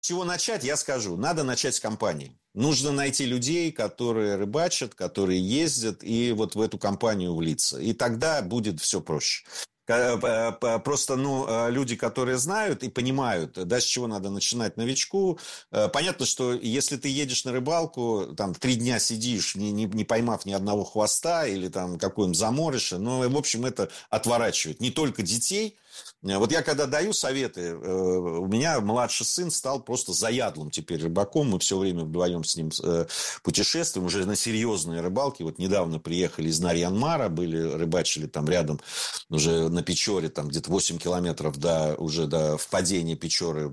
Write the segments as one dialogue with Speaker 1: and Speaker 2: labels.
Speaker 1: чего начать, я скажу. Надо начать с компании. Нужно найти людей, которые рыбачат, которые ездят, и вот в эту компанию влиться. И тогда будет все проще. Просто, люди, которые знают и понимают, с чего надо начинать новичку. Понятно, что если ты едешь на рыбалку, там, 3 дня сидишь, не поймав ни одного хвоста или там какое-нибудь заморыше, в общем, это отворачивает не только детей. Вот я когда даю советы, у меня младший сын стал просто заядлым теперь рыбаком. Мы все время вдвоем с ним путешествуем уже на серьезные рыбалки. Вот недавно приехали из Нарьян-Мара, рыбачили там рядом уже на Печоре, там где-то 8 километров до впадения Печоры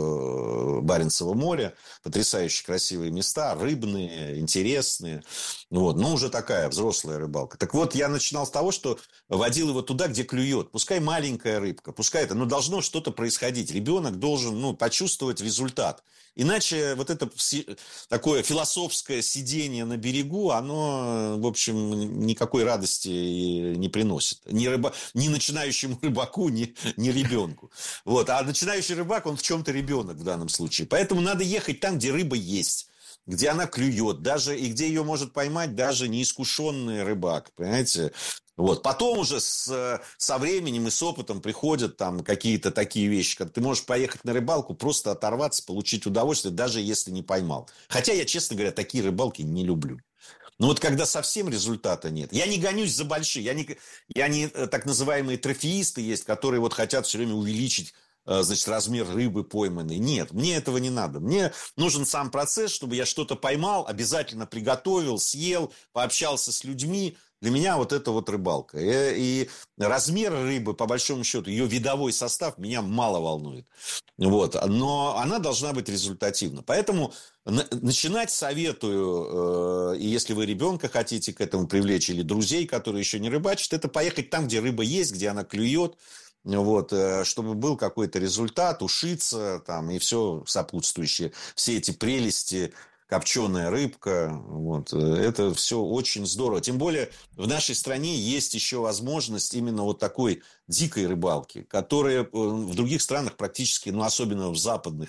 Speaker 1: в Баренцево море. Потрясающе красивые места, рыбные, интересные. Вот. Уже такая взрослая рыбалка. Так вот, я начинал с того, что водил его туда, где клюет. Пускай маленькая рыбка, пускай это, но должно что-то происходить. Ребенок должен, почувствовать результат. Иначе вот это такое философское сидение на берегу, оно, в общем, никакой радости не приносит. Ни начинающему рыбаку, ни ребенку. Вот. А начинающий рыбак, он в чем-то ребенок в данном случае. Поэтому надо ехать там, где рыба есть, где она клюет, даже и где ее может поймать даже неискушенный рыбак, понимаете? Вот. Потом уже со временем и с опытом приходят там какие-то такие вещи, как ты можешь поехать на рыбалку, просто оторваться, получить удовольствие, даже если не поймал. Хотя я, честно говоря, такие рыбалки не люблю. Но вот когда совсем результата нет. Я не гонюсь за большие. Я не так называемые трофеисты есть, которые вот хотят все время увеличить, значит, размер рыбы пойманной. Нет, мне этого не надо. Мне нужен сам процесс, чтобы я что-то поймал, обязательно приготовил, съел, пообщался с людьми. Для меня вот это вот рыбалка. И размер рыбы, по большому счету, ее видовой состав меня мало волнует. Вот. Но она должна быть результативна. Поэтому начинать советую, и если вы ребенка хотите к этому привлечь, или друзей, которые еще не рыбачат, это поехать там, где рыба есть, где она клюет, вот, чтобы был какой-то результат, ушиться там, и все сопутствующее. Все эти прелести, копченая рыбка, вот, это все очень здорово. Тем более в нашей стране есть еще возможность именно вот такой дикой рыбалки, которая в других странах практически, особенно в западных,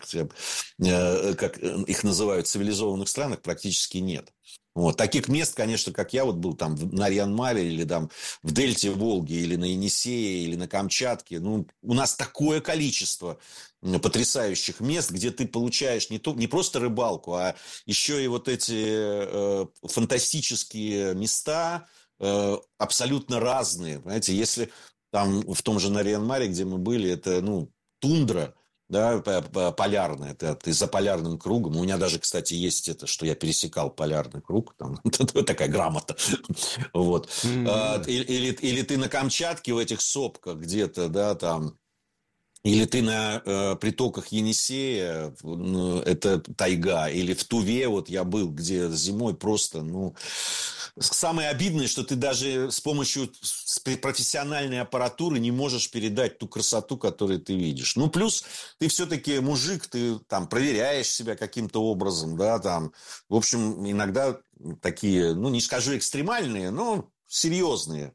Speaker 1: как их называют, цивилизованных странах, практически нет. Вот. Таких мест, конечно, как я вот был там в Нарьян-Маре или там в дельте Волги, или на Енисее, или на Камчатке. У нас такое количество потрясающих мест, где ты получаешь не просто рыбалку, а еще и вот эти фантастические места, абсолютно разные. Понимаете, если там в том же Нарьян-Маре, где мы были, это, тундра, да, полярная, это за полярным кругом. У меня даже, кстати, есть это, что я пересекал полярный круг, там такая грамота. Вот. Или ты на Камчатке в этих сопках где-то, да, там. Или ты на притоках Енисея, это тайга. Или в Туве, вот я был, где зимой просто, Самое обидное, что ты даже с помощью профессиональной аппаратуры не можешь передать ту красоту, которую ты видишь. Плюс ты все-таки мужик, ты там проверяешь себя каким-то образом, да, там. В общем, иногда такие, не скажу экстремальные, но серьезные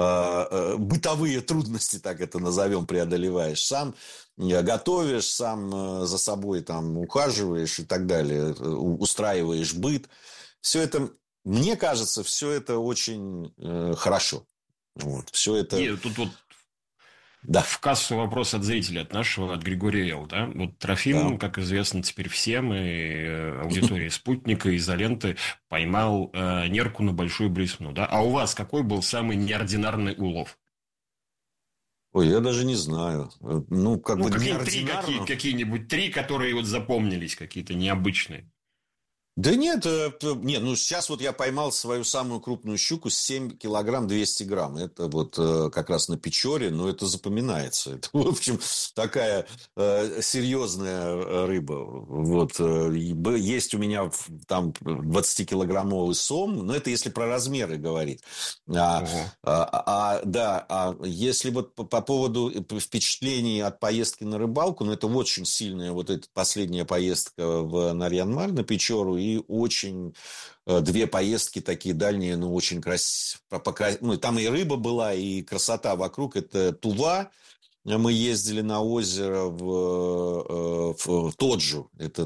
Speaker 1: бытовые трудности, так это назовем, преодолеваешь. Сам готовишь, сам за собой там ухаживаешь и так далее, устраиваешь быт. Все это, мне кажется, все это очень хорошо. Вот, все это...
Speaker 2: Нет, тут вот
Speaker 1: Да,
Speaker 2: в кассу вопрос от зрителя, от нашего, от Григория Л. Да? Вот Трофим,
Speaker 1: да.
Speaker 2: как известно теперь всем, и аудитории «Спутника», и «Изоленты», поймал нерку на большую блесну. Да? А у вас какой был самый неординарный улов?
Speaker 1: Ой, я даже не знаю. Как бы
Speaker 2: Какие-нибудь три,
Speaker 1: неординарно.
Speaker 2: какие-нибудь три, которые вот запомнились, какие-то необычные.
Speaker 1: Да нет, нет, сейчас вот я поймал свою самую крупную щуку, 7 килограмм 200 грамм. Это вот как раз на Печоре, но это запоминается. Это, в общем, такая серьезная рыба. Вот, есть у меня там 20-килограммовый сом, но это если про размеры говорить.
Speaker 2: Ого.
Speaker 1: Да, если вот по поводу впечатлений от поездки на рыбалку, это очень сильная вот эта последняя поездка в Нарьян-Мар на Печору, и очень две поездки такие дальние, очень красивые. Там и рыба была, и красота вокруг. Это Тува, Мы ездили на озеро в Тоджу. Это